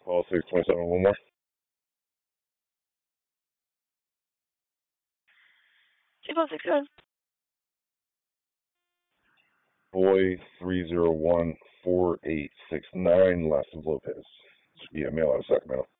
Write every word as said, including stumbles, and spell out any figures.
Call six twenty-seven, one more. six one six seven. Boy three zero one four eight six nine, last of Lopez. Should be a mail out of Sacramento.